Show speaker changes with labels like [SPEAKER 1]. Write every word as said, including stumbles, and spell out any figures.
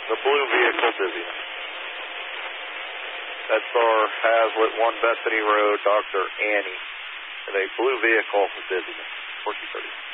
[SPEAKER 1] The blue vehicle dizziness. That's our Hazlitt, one Bethany Road, Doctor Annie, and a blue vehicle dizziness. fourteen thirty.